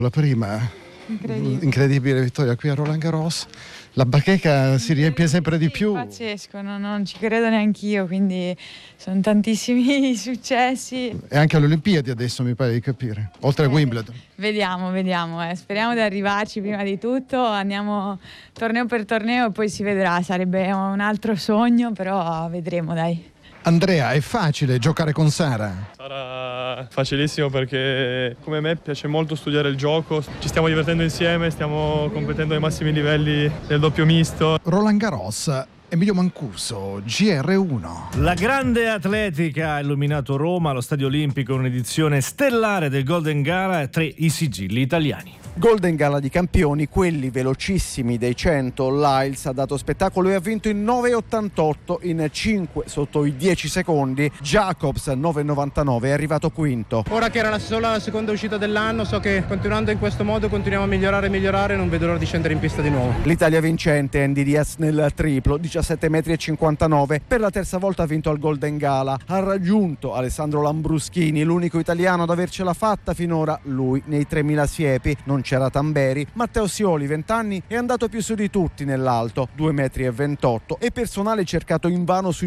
La prima incredibile vittoria qui a Roland Garros. La bacheca si riempie sempre di più. Pazzesco, non ci credo neanch'io, quindi sono tantissimi successi. E anche alle Olimpiadi adesso mi pare di capire, oltre a Wimbledon. Vediamo, speriamo di arrivarci prima di tutto, andiamo torneo per torneo e poi si vedrà, sarebbe un altro sogno, però vedremo, dai. Andrea, è facile giocare con Sara? Sarà facilissimo perché come me piace molto studiare il gioco, ci stiamo divertendo insieme, stiamo competendo ai massimi livelli del doppio misto. Roland Garros, Emilio Mancuso, GR1. La grande atletica ha illuminato Roma allo Stadio Olimpico, un'edizione stellare del Golden Gala e 3 i sigilli italiani. Golden Gala di campioni, quelli velocissimi dei 100. Lyles ha dato spettacolo e ha vinto in 9,88 in 5 sotto i 10 secondi. Jacobs 9,99 è arrivato quinto. Ora che era la seconda uscita dell'anno, so che continuando in questo modo continuiamo a migliorare, non vedo l'ora di scendere in pista di nuovo. L'Italia vincente, Andy Diaz nel triplo, 17,59 m. Per la terza volta ha vinto al Golden Gala. Ha raggiunto Alessandro Lambruschini, l'unico italiano ad avercela fatta finora, lui nei 3000 siepi. Non c'era Tamberi. Matteo Sioli, 20 anni, è andato più su di tutti nell'alto, 2,28 m, e personale cercato invano sui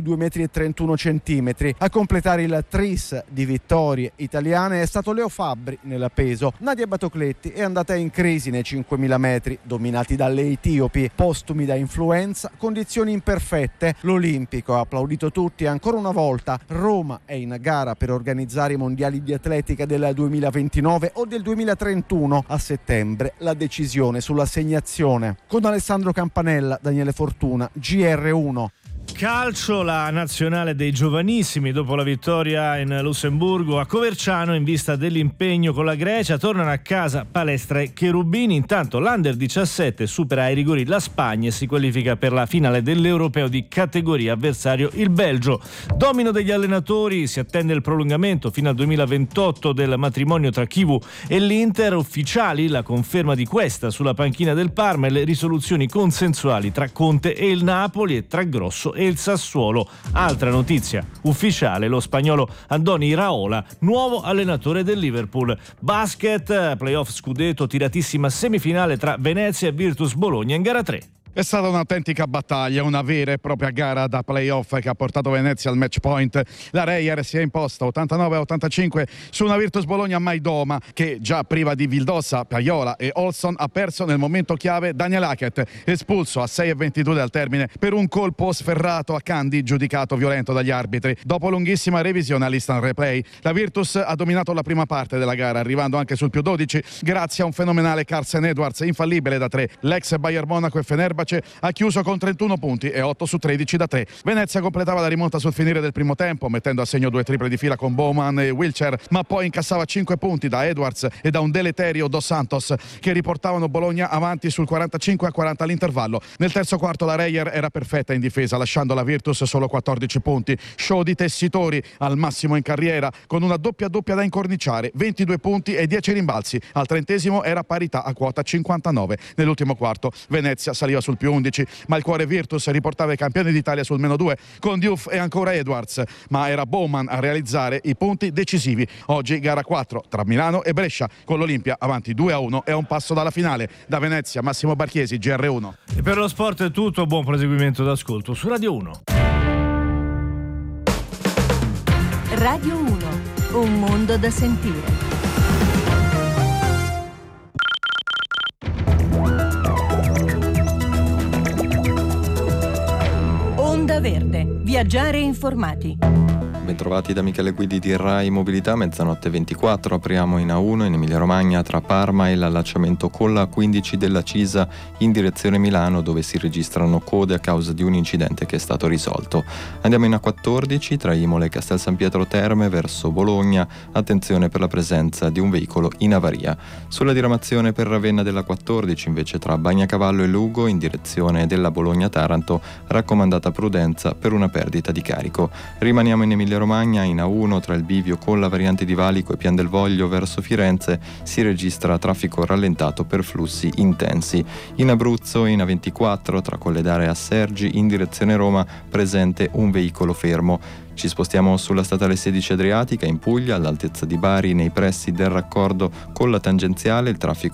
2,31 m. A completare il tris di vittorie italiane è stato Leo Fabbri nel peso. Nadia Batocletti è andata in crisi nei 5.000 metri, dominati dalle etiopi. Postumi da influenza, condizioni imperfette. L'Olimpico ha applaudito tutti e ancora una volta Roma è in gara per organizzare i mondiali di atletica del 2029 o del 2031 a settembre la decisione sull'assegnazione. Con Alessandro Campanella, Daniele Fortuna, GR1. Calcio, la nazionale dei giovanissimi dopo la vittoria in Lussemburgo a Coverciano in vista dell'impegno con la Grecia tornano a casa Palestra e Cherubini. Intanto l'Under 17 supera ai rigori la Spagna e si qualifica per la finale dell'Europeo di categoria, avversario il Belgio. Domino degli allenatori, si attende il prolungamento fino al 2028 del matrimonio tra Chivu e l'Inter. Ufficiali la conferma di questa sulla panchina del Parma e le risoluzioni consensuali tra Conte e il Napoli e tra Grosso e il Sassuolo. Altra notizia ufficiale, lo spagnolo Andoni Iraola, nuovo allenatore del Liverpool. Basket, playoff scudetto, tiratissima semifinale tra Venezia e Virtus Bologna in gara 3. È stata un'autentica battaglia, una vera e propria gara da playoff che ha portato Venezia al match point. La Reyer si è imposta 89-85 su una Virtus Bologna mai doma che già priva di Vildossa, Paiola e Olson ha perso nel momento chiave Daniel Hackett, espulso a 6:22 dal termine per un colpo sferrato a Candy giudicato violento dagli arbitri. Dopo lunghissima revisione all'instant replay, la Virtus ha dominato la prima parte della gara, arrivando anche sul più 12 grazie a un fenomenale Carsen Edwards infallibile da 3. L'ex Bayern Monaco e Fenerbahce ha chiuso con 31 punti e 8 su 13 da 3. Venezia completava la rimonta sul finire del primo tempo, mettendo a segno 2 triple di fila con Bowman e Wilcher, ma poi incassava 5 punti da Edwards e da un deleterio Dos Santos che riportavano Bologna avanti sul 45-40 all'intervallo. Nel terzo quarto la Reyer era perfetta in difesa, lasciando la Virtus solo 14 punti. Show di tessitori al massimo in carriera, con una doppia da incorniciare, 22 punti e 10 rimbalzi. Al 30° era parità a quota 59. Nell'ultimo quarto Venezia saliva sul più 11, ma il cuore Virtus riportava i campioni d'Italia sul -2 con Diouf e ancora Edwards, ma era Bowman a realizzare i punti decisivi. Oggi gara 4 tra Milano e Brescia, con l'Olimpia avanti 2-1 e a un passo dalla finale. Da Venezia Massimo Barchiesi, GR1. E per lo sport è tutto, buon proseguimento d'ascolto su Radio 1. Radio 1, un mondo da sentire. Onda Verde, viaggiare informati. Bentrovati da Michele Guidi di Rai Mobilità, mezzanotte 24, apriamo in A1 in Emilia Romagna tra Parma e l'allacciamento con la 15 della Cisa in direzione Milano, dove si registrano code a causa di un incidente che è stato risolto. Andiamo in A14 tra Imola e Castel San Pietro Terme verso Bologna, attenzione per la presenza di un veicolo in avaria. Sulla diramazione per Ravenna della 14 invece tra Bagnacavallo e Lugo in direzione della Bologna Taranto, raccomandata prudenza per una perdita di carico. Rimaniamo in Emilia Emilia-Romagna in A1 tra il bivio con la variante di Valico e Pian del Voglio verso Firenze si registra traffico rallentato per flussi intensi. In Abruzzo in A24 tra Colledare e Assergi in direzione Roma presente un veicolo fermo. Ci spostiamo sulla statale 16 Adriatica in Puglia all'altezza di Bari nei pressi del raccordo con la tangenziale. Il traffico